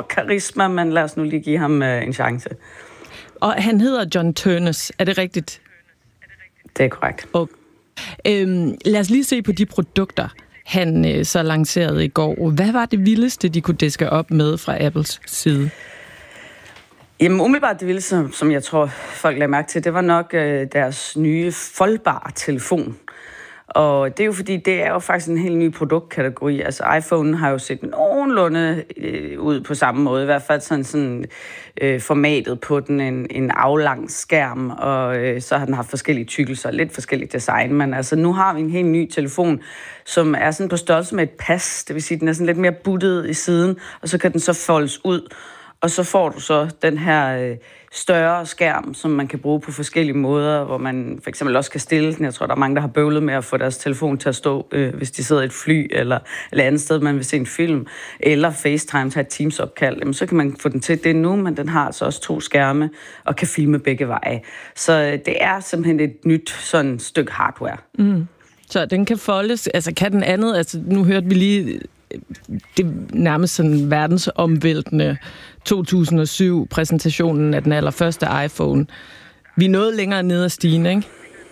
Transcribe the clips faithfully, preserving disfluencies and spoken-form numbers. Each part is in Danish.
karisma, men lad os nu lige give ham øh, en chance. Og han hedder John Ternus, er det rigtigt? Det er korrekt. Okay. Øhm, lad os lige se på de produkter, han øh, så lancerede i går. Hvad var det vildeste, de kunne diske op med fra Apples side? Jamen umiddelbart det vildeste, som, som jeg tror, folk lagde mærke til, det var nok øh, deres nye foldbare telefon. Og det er jo fordi, det er jo faktisk en helt ny produktkategori. Altså iPhone har jo set nogenlunde øh, ud på samme måde. I hvert fald sådan, sådan øh, formatet på den, en, en aflang skærm, og øh, så har den haft forskellige tykkelser, lidt forskellige design. Men altså nu har vi en helt ny telefon, som er sådan på størrelse med et pas. Det vil sige, den er sådan lidt mere buttet i siden, og så kan den så foldes ud. Og så får du så den her øh, større skærm, som man kan bruge på forskellige måder, hvor man for eksempel også kan stille den. Jeg tror, der er mange, der har bøvlet med at få deres telefon til at stå, øh, hvis de sidder i et fly eller et andet sted, man vil se en film, eller FaceTime, tage et Teams-opkald. Jamen, så kan man få den til det nu, men den har altså også to skærme og kan filme begge veje. Så øh, det er simpelthen et nyt sådan stykke hardware. Mm. Så den kan foldes, altså kan den andet, altså nu hørte vi lige det nærmest sådan verdensomvæltende to tusind og syv-præsentationen af den allerførste iPhone. Vi nåede længere ned ad stigen, ikke?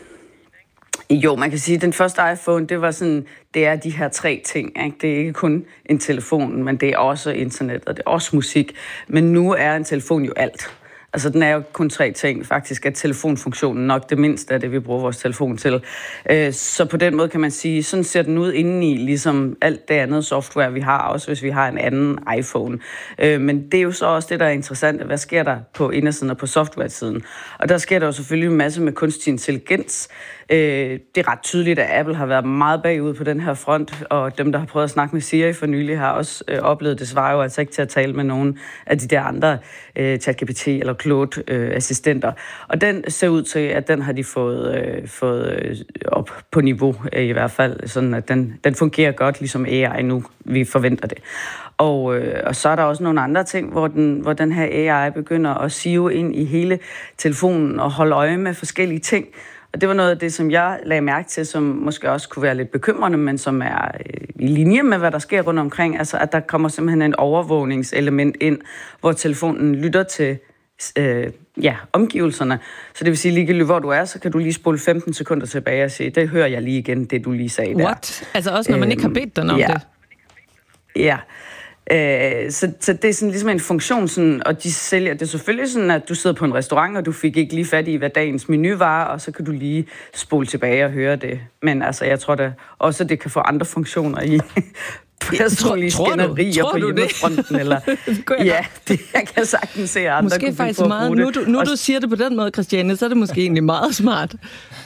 Jo, man kan sige, at den første iPhone, det var sådan, det er de her tre ting, ikke? Det er ikke kun en telefon, men det er også internet, og det er også musik. Men nu er en telefon jo alt. Altså, den er jo kun tre ting. Faktisk er telefonfunktionen nok det mindste af det, vi bruger vores telefon til. Så på den måde kan man sige, sådan ser den ud indeni, ligesom alt det andet software, vi har, også hvis vi har en anden iPhone. Men det er jo så også det, der er interessant. Hvad sker der på indersiden og på software-siden? Og der sker der jo selvfølgelig en masse med kunstig intelligens. Det er ret tydeligt, at Apple har været meget bagud på den her front, og dem, der har prøvet at snakke med Siri for nylig, har også oplevet, det svarer jo altså ikke til at tale med nogen af de der andre ChatGPT eller Claude-assistenter. Og den ser ud til, at den har de fået, øh, fået øh, op på niveau, øh, i hvert fald, sådan at den, den fungerer godt, ligesom A I nu, vi forventer det. Og, øh, og så er der også nogle andre ting, hvor den, hvor den her A I begynder at sive ind i hele telefonen og holde øje med forskellige ting. Og det var noget af det, som jeg lagde mærke til, som måske også kunne være lidt bekymrende, men som er øh, i linje med, hvad der sker rundt omkring. Altså, at der kommer simpelthen en overvågningselement ind, hvor telefonen lytter til Øh, ja, omgivelserne. Så det vil sige, ligegyldigt hvor du er, så kan du lige spole femten sekunder tilbage og sige, det hører jeg lige igen, det du lige sagde der. What? Altså også når man øh, ikke har bedt den om ja. det? Ja. Øh, så, så det er sådan ligesom en funktion, sådan, og de sælger det er selvfølgelig sådan, at du sidder på en restaurant, og du fik ikke lige fat i, hvad dagens menu var, og så kan du lige spole tilbage og høre det. Men altså, jeg tror da også, at det kan få andre funktioner i personlige skænderier på hjemmefronten. Eller ja, det jeg kan sagtens se andre. Måske faktisk meget. Nu, du, nu du siger det på den måde, Christiane, så er det måske egentlig meget smart.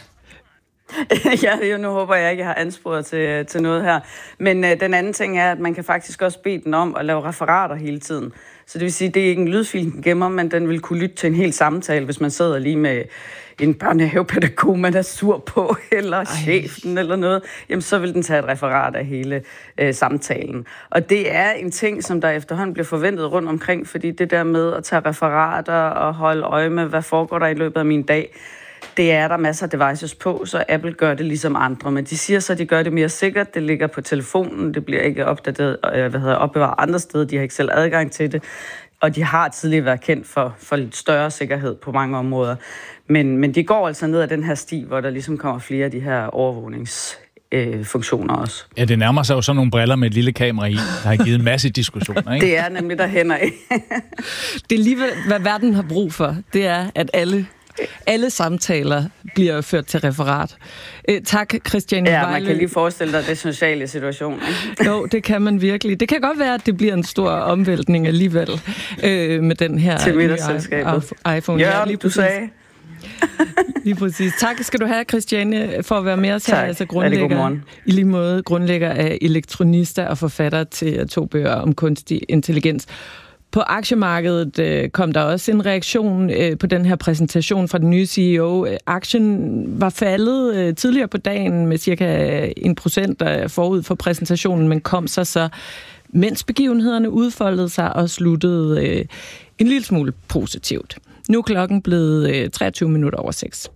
Ja, nu håber jeg ikke, jeg har ansporet til, til noget her. Men øh, den anden ting er, at man kan faktisk også bede den om at lave referater hele tiden. Så det vil sige, det er ikke en lydfil, den gemmer, men den vil kunne lytte til en hel samtale, hvis man sidder lige med en børnehavepædagog, man er sur på, eller Ej. chefen eller noget. Jamen, så vil den tage et referat af hele øh, samtalen. Og det er en ting, som der efterhånden bliver forventet rundt omkring, fordi det der med at tage referater og holde øje med, hvad foregår der i løbet af min dag, det er der masser af devices på, så Apple gør det ligesom andre. Men de siger så, at de gør det mere sikkert. Det ligger på telefonen. Det bliver ikke opdateret, hvad hedder, opbevaret andre steder. De har ikke selv adgang til det. Og de har tidligere været kendt for, for lidt større sikkerhed på mange områder. Men, men de går altså ned ad den her sti, hvor der ligesom kommer flere af de her overvågnings Øh, funktioner også. Ja, det nærmer sig jo sådan nogle briller med et lille kamera i, der har givet en masse diskussioner, ikke? Det er nemlig derhen af. Det er lige, hvad verden har brug for. Det er, at alle Alle samtaler bliver ført til referat. Øh, tak, Christiane Ja, Vejle. man kan lige forestille dig det sociale situation. Ikke? Jo, det kan man virkelig. Det kan godt være, at det bliver en stor omvæltning alligevel øh, med den her til middagsselskabet. iPhone. Ja, lige du sagde. Lige præcis. Tak skal du have, Christiane, for at være med os her. Tak. Altså grundlægger, i lige måde grundlægger af Elektronista og forfatter til to bøger om kunstig intelligens. På aktiemarkedet øh, kom der også en reaktion øh, på den her præsentation fra den nye C E O. Aktien var faldet øh, tidligere på dagen med cirka en procent forud for præsentationen, men kom så så, mens begivenhederne udfoldede sig og sluttede øh, en lille smule positivt. Nu er klokken blevet øh, treogtyve minutter over seks.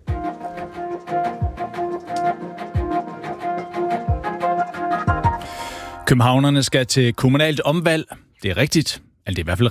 Københavnerne skal til kommunalt omvalg. Det er rigtigt. Altså, det er i hvert fald